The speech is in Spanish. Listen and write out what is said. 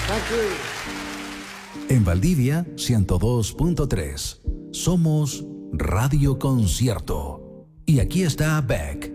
Thank you. En Valdivia, 102.3. Somos Radio Concierto. Y aquí está Beck.